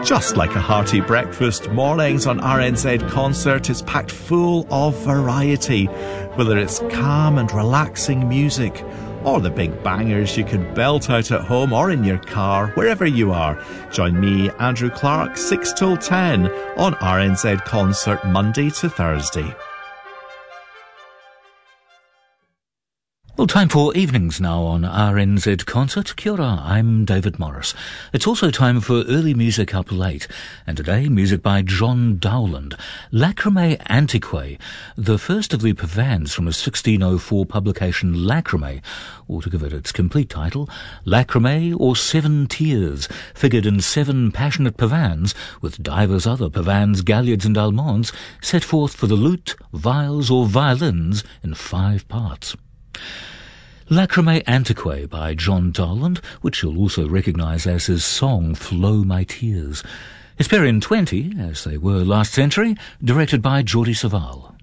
Just like a hearty breakfast, mornings on RNZ Concert is packed full of variety, whether it's calm and relaxing music or the big bangers you can belt out at home or in your car, wherever you are. Join me, Andrew Clark, 6 till 10 on RNZ Concert, Monday to Thursday. Well, time for evenings now on RNZ Concert. Kia ora, I'm David Morris. It's also time for early music up late, and today music by John Dowland. Lacrimae Antiquae, the first of the pavans from a 1604 publication Lacrimae, or to give it its complete title, Lacrimae or Seven Tears, figured in 7 passionate pavans, with divers other pavans, galliards and almonds, set forth for the lute, viols or violins in 5 parts. Lacrimae Antiquae by John Dowland, which you'll also recognise as his song Flow My Tears. Hesperian 20, as they were last century, directed by Jordi Savall.